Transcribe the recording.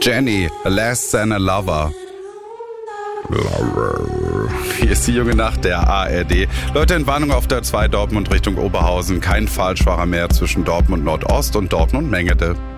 Jenny, Less Than a Lover. Hier ist die junge Nacht der ARD. Leute, in Warnung auf der 2 Dortmund Richtung Oberhausen. Kein Falschfahrer mehr zwischen Dortmund Nordost und Dortmund Mengede.